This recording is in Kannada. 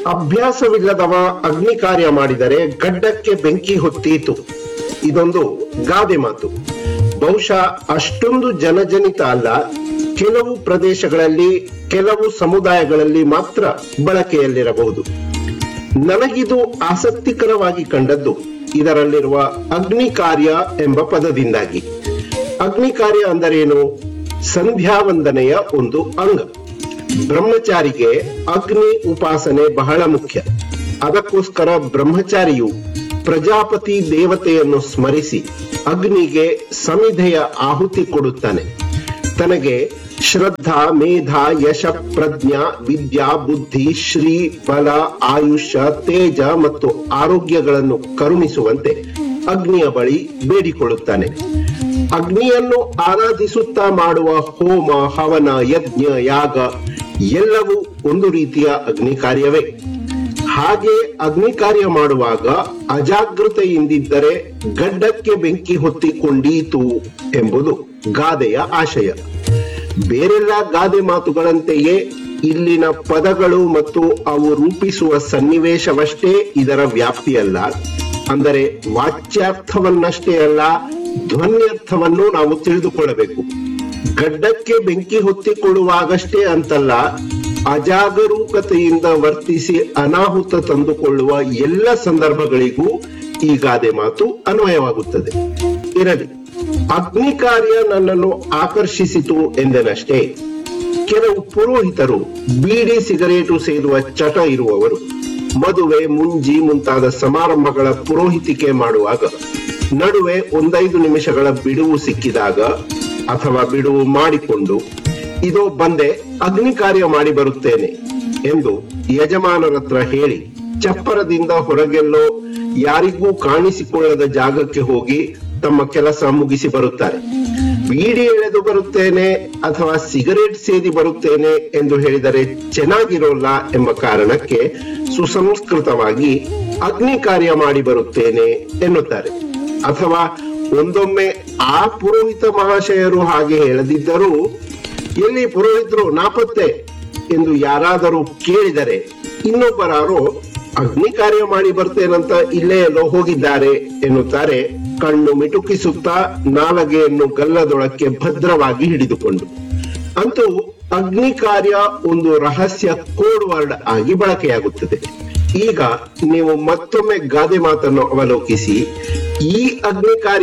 ಅಭ್ಯಾಸವಿಲ್ಲದವ ಅಗ್ನಿ ಕಾರ್ಯ ಮಾಡಿದರೆ ಗಡ್ಡಕ್ಕೆ ಬೆಂಕಿ ಹೊತ್ತೀತು. ಇದೊಂದು ಗಾದೆ ಮಾತು. ಬಹುಶಃ ಅಷ್ಟೊಂದು ಜನಜನಿತ ಅಲ್ಲ. ಕೆಲವು ಪ್ರದೇಶಗಳಲ್ಲಿ, ಕೆಲವು ಸಮುದಾಯಗಳಲ್ಲಿ ಮಾತ್ರ ಬಳಕೆಯಲ್ಲಿರಬಹುದು. ನನಗಿದು ಆಸಕ್ತಿಕರವಾಗಿ ಕಂಡದ್ದು ಇದರಲ್ಲಿರುವ ಅಗ್ನಿ ಕಾರ್ಯ ಎಂಬ ಪದದಿಂದಾಗಿ. ಅಗ್ನಿ ಕಾರ್ಯ ಅಂದರೇನು? ಸಂಧ್ಯಾ ವಂದನೆಯ ಒಂದು ಅಂಗ. ಬ್ರಹ್ಮಚಾರಿಗೆ ಅಗ್ನಿ ಉಪಾಸನೆ ಬಹಳ ಮುಖ್ಯ. ಅದಕ್ಕೋಸ್ಕರ ಬ್ರಹ್ಮಚಾರಿಯು ಪ್ರಜಾಪತಿ ದೇವತೆಯನ್ನು ಸ್ಮರಿಸಿ ಅಗ್ನಿಗೆ ಸಮಿಧೆಯ ಆಹುತಿ ಕೊಡುತ್ತಾನೆ. ತನಗೆ ಶ್ರದ್ಧಾ, ಮೇಧ, ಯಶ, ಪ್ರಜ್ಞಾ, ವಿದ್ಯಾ, ಬುದ್ಧಿ, ಶ್ರೀ, ಬಲ, ಆಯುಷ್ಯ, ತೇಜ ಮತ್ತು ಆರೋಗ್ಯಗಳನ್ನು ಕರುಣಿಸುವಂತೆ ಅಗ್ನಿಯ ಬಳಿ ಬೇಡಿಕೊಳ್ಳುತ್ತಾನೆ. ಅಗ್ನಿಯನ್ನು ಆರಾಧಿಸುತ್ತಾ ಮಾಡುವ ಹೋಮ, ಹವನ, ಯಜ್ಞ, ಯಾಗ ಎಲ್ಲವೂ ಒಂದು ರೀತಿಯ ಅಗ್ನಿ ಕಾರ್ಯವೇ. ಹಾಗೆ ಅಗ್ನಿ ಕಾರ್ಯ ಮಾಡುವಾಗ ಅಜಾಗೃತೆಯಿಂದಿದ್ದರೆ ಗಡ್ಡಕ್ಕೆ ಬೆಂಕಿ ಹೊತ್ತಿಕೊಂಡೀತು ಎಂಬುದು ಗಾದೆಯ ಆಶಯ. ಬೇರೆಲ್ಲ ಗಾದೆ ಮಾತುಗಳಂತೆಯೇ ಇಲ್ಲಿನ ಪದಗಳು ಮತ್ತು ಅವು ರೂಪಿಸುವ ಸನ್ನಿವೇಶವಷ್ಟೇ ಇದರ ವ್ಯಾಪ್ತಿಯಲ್ಲ. ಅಂದರೆ ವಾಚ್ಯಾರ್ಥವನ್ನಷ್ಟೇ ಅಲ್ಲ, ಧ್ವನ್ಯರ್ಥವನ್ನು ನಾವು ತಿಳಿದುಕೊಳ್ಳಬೇಕು. ಗಡ್ಡಕ್ಕೆ ಬೆಂಕಿ ಹೊತ್ತಿಕೊಳ್ಳುವಾಗಷ್ಟೇ ಅಂತಲ್ಲ, ಅಜಾಗರೂಕತೆಯಿಂದ ವರ್ತಿಸಿ ಅನಾಹುತ ತಂದುಕೊಳ್ಳುವ ಎಲ್ಲ ಸಂದರ್ಭಗಳಿಗೂ ಈ ಗಾದೆ ಮಾತು ಅನ್ವಯವಾಗುತ್ತದೆ. ಇರಲಿ, ಅಗ್ನಿ ಕಾರ್ಯ ನನ್ನನ್ನು ಆಕರ್ಷಿಸಿತು ಎಂದೆನಷ್ಟೇ. ಕೆಲವು ಪುರೋಹಿತರು ಬೀಡಿ ಸಿಗರೇಟು ಸೇದುವ ಚಟ ಇರುವವರು ಮದುವೆ, ಮುಂಜಿ ಮುಂತಾದ ಸಮಾರಂಭಗಳ ಪುರೋಹಿತಿಕೆ ಮಾಡುವಾಗ ನಡುವೆ 1-5 ನಿಮಿಷಗಳ ಬಿಡುವು ಸಿಕ್ಕಿದಾಗ ಅಥವಾ ಬಿಡುವು ಮಾಡಿಕೊಂಡು ಇದೋ ಬಂದೆ, ಅಗ್ನಿ ಕಾರ್ಯ ಮಾಡಿ ಬರುತ್ತೇನೆ ಎಂದು ಯಜಮಾನರತ್ರ ಹೇಳಿ ಚಪ್ಪರದಿಂದ ಹೊರಗೆಲ್ಲೋ ಯಾರಿಗೂ ಕಾಣಿಸಿಕೊಳ್ಳದ ಜಾಗಕ್ಕೆ ಹೋಗಿ ತಮ್ಮ ಕೆಲಸ ಮುಗಿಸಿ ಬರುತ್ತಾರೆ. ಬೀಡಿ ಎಳೆದು ಬರುತ್ತೇನೆ ಅಥವಾ ಸಿಗರೇಟ್ ಸೇದಿ ಬರುತ್ತೇನೆ ಎಂದು ಹೇಳಿದರೆ ಚೆನ್ನಾಗಿರೋಲ್ಲ ಎಂಬ ಕಾರಣಕ್ಕೆ ಸುಸಂಸ್ಕೃತವಾಗಿ ಅಗ್ನಿ ಕಾರ್ಯ ಮಾಡಿ ಬರುತ್ತೇನೆ ಎನ್ನುತ್ತಾರೆ. ಅಥವಾ ಒಂದೊಮ್ಮೆ ಆ ಪುರೋಹಿತ ಮಹಾಶಯರು ಹಾಗೆ ಹೇಳದಿದ್ದರೂ ಎಲ್ಲಿ ಪುರೋಹಿತರು ನಾಪತ್ತೆ ಎಂದು ಯಾರಾದರೂ ಕೇಳಿದರೆ ಇನ್ನೊಬ್ಬರಾರೋ ಅಗ್ನಿ ಕಾರ್ಯ ಮಾಡಿ ಬರ್ತೇನಂತ ಇಲ್ಲೇ ಎಲ್ಲೋ ಹೋಗಿದ್ದಾರೆ ಎನ್ನುತ್ತಾರೆ, ಕಣ್ಣು ಮಿಟುಕಿಸುತ್ತಾ ನಾಲಗೆಯನ್ನು ಗಲ್ಲದೊಳಕ್ಕೆ ಭದ್ರವಾಗಿ ಹಿಡಿದುಕೊಂಡು. ಅಂತೂ ಅಗ್ನಿ ಕಾರ್ಯ ಒಂದು ರಹಸ್ಯ ಕೋಡ್ ವರ್ಡ್ ಆಗಿ ಬಳಕೆಯಾಗುತ್ತದೆ. ಈಗ ನೀವು ಮತ್ತೊಮ್ಮೆ ಗಾದೆ ಮಾತನ್ನು ಅವಲೋಕಿಸಿ. ಈ ಅಗ್ನಿ ಕಾರ್ಯ